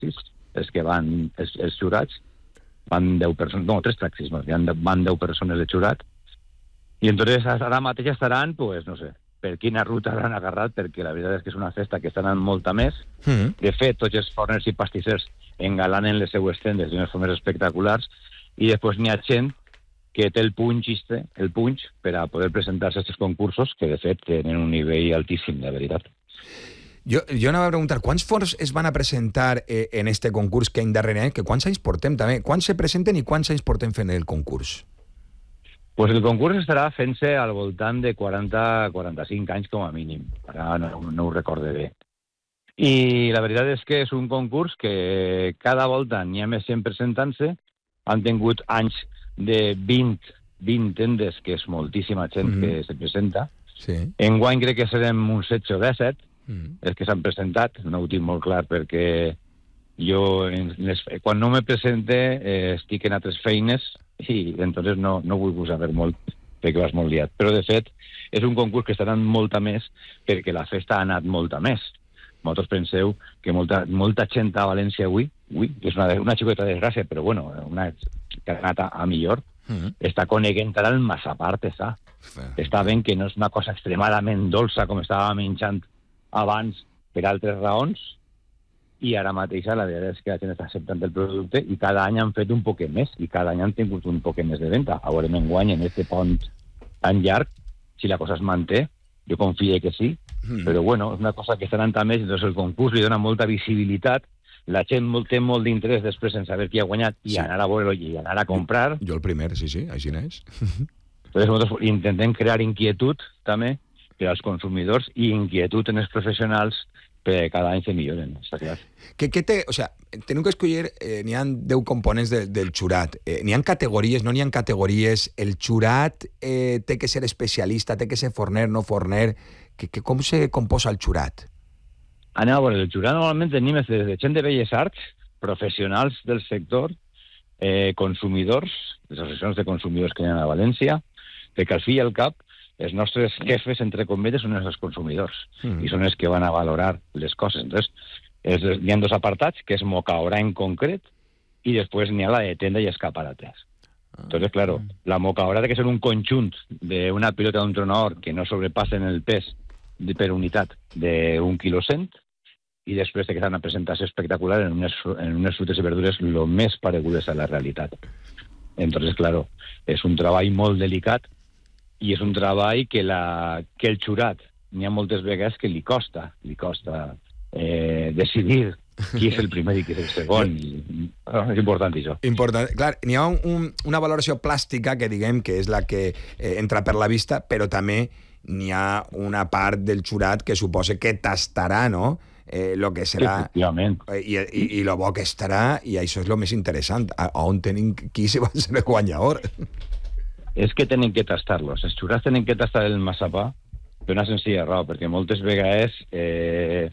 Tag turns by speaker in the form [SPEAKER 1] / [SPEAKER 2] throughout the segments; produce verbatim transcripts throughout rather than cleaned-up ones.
[SPEAKER 1] taxis, els que van, els, els jurats, van deu persones, no, tres taxis, no, van deu persones de jurat, i entonces ara mateix estaran, pues, no sé, per quina ruta l'han agarrat, perquè la veritat és que és una festa que està anant molta més. Mm. De fet, tots els forners i pastissers engalanen les seues tendes d'unes formes espectaculars, i després n'hi ha gent que té el punx, el punx per a poder presentar-se a aquests concursos, que de fet tenen un nivell altíssim, de veritat.
[SPEAKER 2] Jo, jo anava a preguntar, quants forns es van a presentar eh, en este concurs que any darrere any? Que quants anys portem també? Quants se presenten i quants anys portem fent el concurs?
[SPEAKER 1] Pues el concurs estarà fent-se al voltant de quaranta a quaranta-cinc anys com a mínim. Ara no, no ho recorde bé. I la veritat és que és un concurs que cada volta n'hi ha més gent presentant-se. Han tingut anys de vint, vint tendes, que és moltíssima gent mm-hmm. que se presenta. Sí. Enguany crec que serem uns setze o disset, mm. els que s'han presentat. No ho tinc molt clar perquè jo, en les, quan no me presente, eh, estic en altres feines i entonces no, no vull saber molt perquè vas molt liat. Però, de fet, és un concurs que està anant molta més perquè la festa ha anat molta més. Vosaltres penseu que molta, molta gent a València avui, ui, és una, una xicota desgràcia, però bueno, una que ha anat a, a millor, mm-hmm. està coneguent ara el massapà artesà. Està veient que no és una cosa extremadament dolça com estava menjant abans per altres raons, i ara mateix la veritat és que la gent està acceptant el producte i cada any han fet un poquet més, i cada any han tingut un poquet més de venda. A veure, m'enguany en aquest pont tan llarg, si la cosa es manté, jo confio que sí, mm. però bueno, és una cosa que està anant a més, doncs el concurs li dona molta visibilitat, la gent molt, té molt d'interès després en saber qui ha guanyat i sí. anar a veure-lo i anar a comprar.
[SPEAKER 2] Jo el primer, sí, sí, així n'és.
[SPEAKER 1] Entonces nosaltres intentem crear inquietud també per als consumidors i inquietud en els professionals per cada any se milloren, està clar.
[SPEAKER 2] ¿Qué, qué te, o sea, tengo que escollir, eh, n'hi ha deu components de, del xurat, eh, n'hi ha categories, no n'hi ha categories, el xurat eh, té que ser especialista, té que ser forner, no forner, que, que, com se composa el xurat?
[SPEAKER 1] Anem a veure, el xurat normalment tenim des de gent de belles arts, professionals del sector, eh, consumidors, les associacions de consumidors que hi ha a València, perquè al fi i al cap els nostres jefes, entre cometes, són els consumidors mm. i són els que van a valorar les coses. Entonces, és, hi ha dos apartats, que és mocaora en concret, i després n'hi ha la de tenda i escaparates. Ah. Entonces, claro, mm. la mocaora ha de ser un conjunt d'una pilota d'un tronador que no sobrepassen el pes de, per unitat d'un quilo cent, i després de que s'han una presentació espectacular en unes, en unes fruites i verdures el més paregudes a la realitat. Entonces, claro, és un treball molt delicat i és un treball que, la, que el xurat n'hi ha moltes vegades que li costa, li costa eh, decidir qui és el primer i qui és el segon. I, oh, és important, això.
[SPEAKER 2] Important. Clar, n'hi ha un, una valoració plàstica que diguem que és la que eh, entra per la vista, però també n'hi ha una part del xurat que suposa que tastarà, no?, eh, lo que serà i, i, i lo bo que estarà, i això és el més interessant, a, a on tenim qui se va ser el guanyador.
[SPEAKER 1] És que tenen que tastar-los. Els xurats tenen que tastar el massapà per una senzilla raó, perquè moltes vegades eh,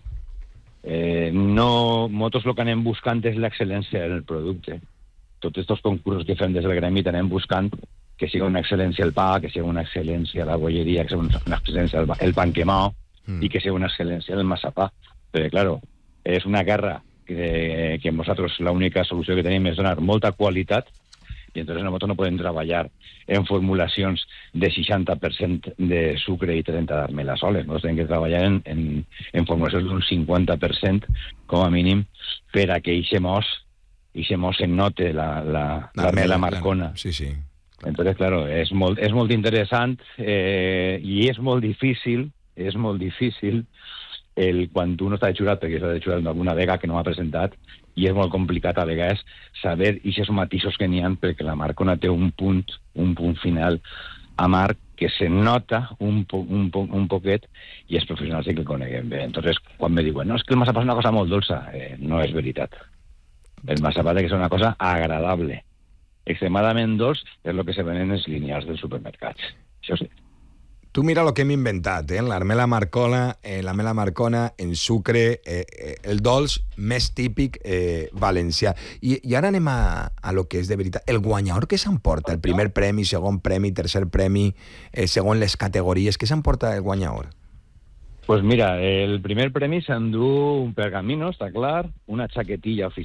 [SPEAKER 1] eh, no, nosaltres el que anem buscant és l'excel·lència del producte. Tots aquests concursos que fem des del gremi anem buscant que sigui una excel·lència el pa, que sigui una excel·lència la bolleria, que sigui una excel·lència el, el pan quemao mm. i que sigui una excel·lència el massapà. Però, claro, és una guerra que, que nosaltres l'única solució que tenim és donar molta qualitat, i entonces nosaltres no podem treballar en formulacions de seixanta per cent de sucre i trenta d'armela soles. Nosaltres tenim que treballar en, en, en formulacions d'un cinquanta per cent, com a mínim, per a que eixe mos, eixe mos se note la, la, l'armela marcona.
[SPEAKER 2] Sí, sí.
[SPEAKER 1] Entonces, claro, és molt, és molt interessant eh, i és molt difícil, és molt difícil el, quan tu no estàs de xurat, perquè s'ha de xurat alguna vega que no m'ha presentat, i és molt complicat a vegades saber aquests matisos que n'hi ha, perquè la marcona té un punt, un punt final amarg que se nota un, po, un, po, un poquet, i els professionals sí que el coneguem bé. Entonces, quan me diuen, no, és que el massapà és una cosa molt dolça, eh, no és veritat. El massapà té que ser una cosa agradable. Extremadament dolç és el que se venen els lineals dels supermercats. Això sí.
[SPEAKER 2] Tu mira lo que hem inventat, eh? L'armela marcola, eh, la mela marcona en sucre, eh, eh, el dolç més típic eh, valencià. I, I ara anem a, a lo que és de veritat. El guanyador que s'emporta? El primer premi, segon premi, tercer premi, eh, segons les categories, què s'emporta el guanyador?
[SPEAKER 1] Pues mira, el primer premi s'endú un pergamino, està clar, una xaquetilla oficial